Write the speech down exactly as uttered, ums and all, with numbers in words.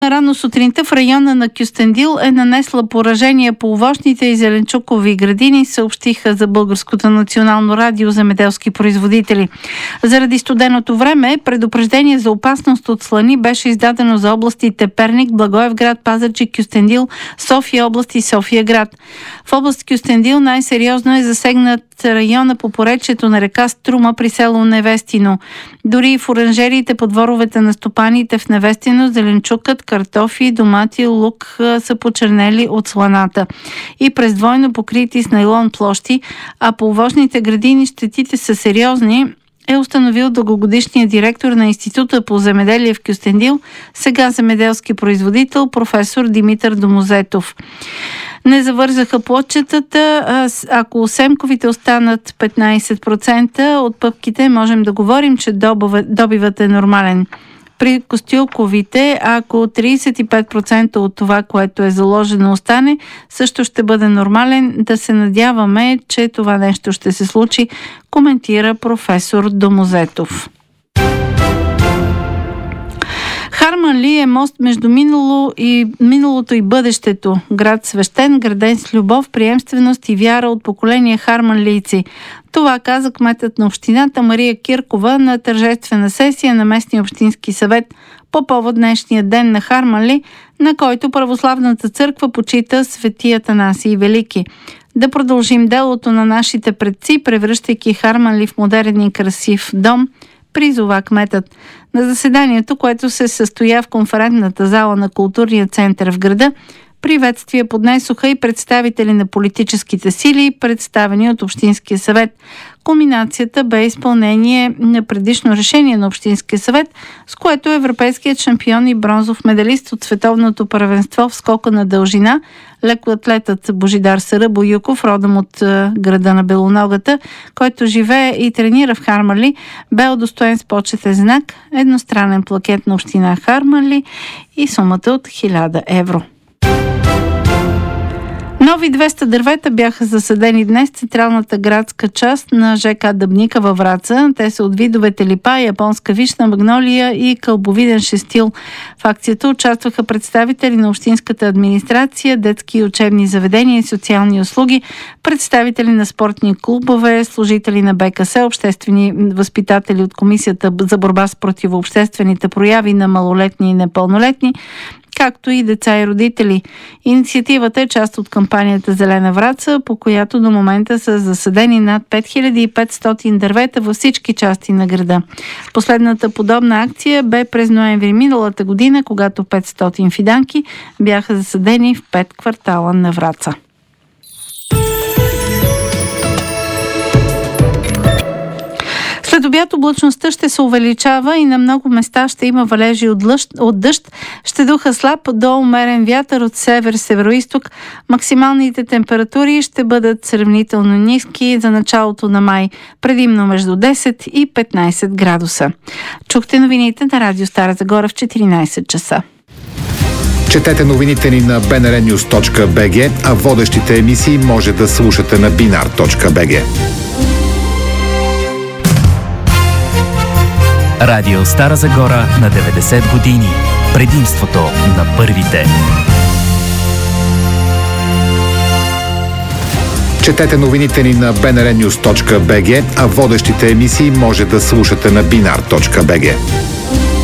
Рано сутринта в района на Кюстендил е нанесла поражение по овощните и зеленчукови градини, съобщиха за Българското национално радио земеделски производители. Заради студеното време, предупреждение за опасност от слани беше издадено за областите Перник, Благоевград, Пазарджик, Кюстендил, София област и София град. В област Кюстендил най-сериозно е засегнат района по поречието на река Струма при село Невестино. Дори в оранжериите по дворовете на стопаните в Невестино зеленчукът, картофи, домати, лук са почернели от сланата и през двойно покрити с найлон площи, а по овощните градини щетите са сериозни, е установил дългогодишният директор на Института по земеделие в Кюстендил, сега земеделски производител, професор Димитър Домозетов. Не завързаха плодчетата. Ако семковите останат петнайсет процента от пъпките, можем да говорим, че добивът е нормален. При костюлковите, ако трийсет и пет процента от това, което е заложено, остане, също ще бъде нормален. Да се надяваме, че това нещо ще се случи, коментира професор Домозетов. Харманли е мост между минало и, миналото и бъдещето. Град свещен, граден с любов, приемственост и вяра от поколения харманлийци. Това каза кметът на общината Мария Киркова на тържествена сесия на местния общински съвет по повод днешния ден на Харманли, на който православната църква почита свети Атанасий Велики. Да продължим делото на нашите предци, превръщайки Харманли в модерен и красив дом, призова кметът. На заседанието, което се състоя в конферентната зала на културния център в града, приветствия поднесоха и представители на политическите сили, представени от Общинския съвет. Кулминацията бе изпълнение на предишно решение на Общинския съвет, с което европейският шампион и бронзов медалист от световното първенство в скока на дължина, лекоатлетът Божидар Сарабоюков, родом от града на Белоногата, който живее и тренира в Харманли, бе удостоен с почетен знак, едностранен плакет на община Харманли и сумата от хиляда евро. Нови двеста дървета бяха засадени днес в централната градска част на ЖК Дъбника във Враца. Те са от видовете липа, японска вишна, магнолия и кълбовиден шестил. В акцията участваха представители на общинската администрация, детски и учебни заведения и социални услуги, представители на спортни клубове, служители на БКС, обществени възпитатели от Комисията за борба с противообществените прояви на малолетни и непълнолетни, както и деца и родители. Инициативата е част от кампанията Зелена Враца, по която до момента са засадени над пет хиляди и петстотин дървета във всички части на града. Последната подобна акция бе през ноември миналата година, когато петстотин фиданки бяха засадени в пет квартала на Враца. След обяд облачността ще се увеличава и на много места ще има валежи от дъжд, от дъжд. Ще духа слаб до умерен вятър от север-североизток. Максималните температури ще бъдат сравнително ниски за началото на май, предимно между десет и петнайсет градуса. Чухте новините на Радио Стара Загора в четиринайсет часа. Четете новините ни на би ен ар нюз точка би джи, а водещите емисии може да слушате на бинар точка би джи. Радио Стара Загора на деветдесет години. Предимството на първите. Четете новините ни на би ен ар нюз точка би джи, а водещите емисии може да слушате на бинар точка би джи.